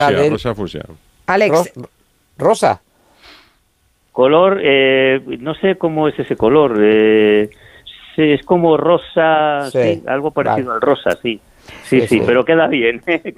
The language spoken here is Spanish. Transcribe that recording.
Rosa fucsia. Alex, Rosa. Color, no sé cómo es ese color. Sí, es como rosa, Sí, sí, algo parecido vale. al rosa, sí. Sí, Sí, sí. pero queda bien.